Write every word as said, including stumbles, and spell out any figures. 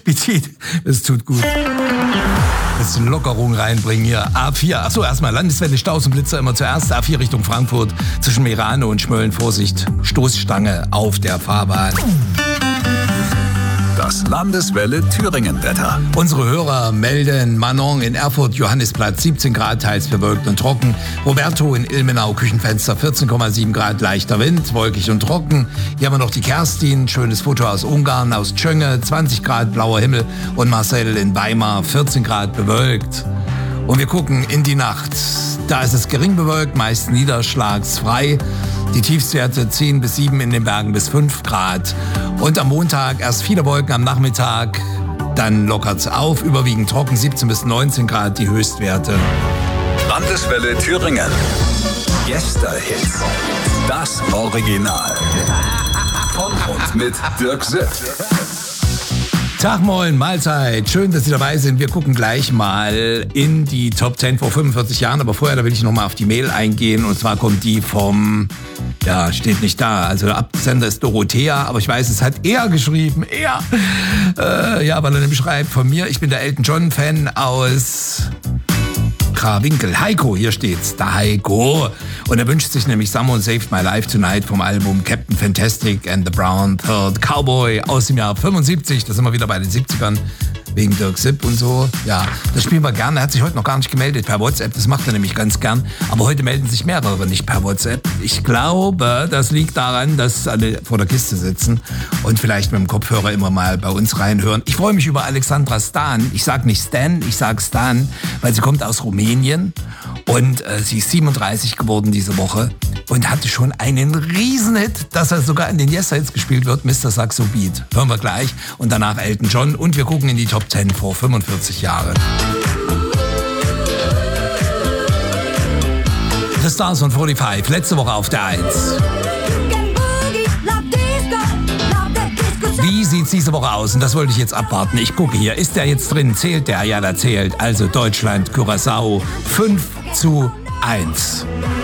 Appetit. Es tut gut. Bisschen Lockerung reinbringen hier. A vier, achso, erstmal Landeswelle, Staus und Blitzer immer zuerst. A vier Richtung Frankfurt zwischen Merano und Schmölln. Vorsicht, Stoßstange auf der Fahrbahn. Das Landeswelle Thüringen-Wetter. Unsere Hörer melden Manon in Erfurt, Johannisplatz siebzehn Grad, teils bewölkt und trocken. Roberto in Ilmenau, Küchenfenster vierzehn Komma sieben Grad, leichter Wind, wolkig und trocken. Hier haben wir noch die Kerstin, schönes Foto aus Ungarn, aus Tschönge, zwanzig Grad, blauer Himmel. Und Marcel in Weimar, vierzehn Grad, bewölkt. Und wir gucken in die Nacht. Da ist es gering bewölkt, meist niederschlagsfrei. Die Tiefstwerte zehn bis sieben, in den Bergen bis fünf Grad. Und am Montag erst viele Wolken am Nachmittag, dann lockert's auf, überwiegend trocken, siebzehn bis neunzehn Grad die Höchstwerte. Landeswelle Thüringen. Gästehits. Das Original. Von und mit Dirk Sipp. Tag, moin, Mahlzeit. Schön, dass Sie dabei sind. Wir gucken gleich mal in die Top zehn vor fünfundvierzig Jahren. Aber vorher, da will ich noch mal auf die Mail eingehen. Und zwar kommt die vom, ja, steht nicht da. Also der Absender ist Dorothea. Aber ich weiß, es hat er geschrieben. Er. Äh, ja, weil er nämlich schreibt von mir. Ich bin der Elton John-Fan aus Krawinkel. Heiko, hier steht's. Der Heiko. Und er wünscht sich nämlich Someone Saved My Life Tonight vom Album Captain Fantastic and the Brown Third Cowboy aus dem Jahr fünfundsiebzig. Da sind wir wieder bei den siebzigern. Wegen Dirk Sipp und so. Ja, das spielen wir gerne. Er hat sich heute noch gar nicht gemeldet per WhatsApp. Das macht er nämlich ganz gern. Aber heute melden sich mehrere nicht per WhatsApp. Ich glaube, das liegt daran, dass alle vor der Kiste sitzen und vielleicht mit dem Kopfhörer immer mal bei uns reinhören. Ich freue mich über Alexandra Stan. Ich sage nicht Stan, ich sage Stan, weil sie kommt aus Rumänien. Und äh, sie ist siebenunddreißig geworden diese Woche und hatte schon einen Riesenhit, dass er sogar in den Yes-Hits gespielt wird, Mister Saxo Beat. Hören wir gleich. Und danach Elton John. Und wir gucken in die Top zehn vor fünfundvierzig Jahren. The Stars von fünfundvierzig, letzte Woche auf der eins. Wie sieht's diese Woche aus? Und das wollte ich jetzt abwarten. Ich gucke hier. Ist der jetzt drin? Zählt der? Ja, der zählt. Also Deutschland, Curaçao, fünf zu eins.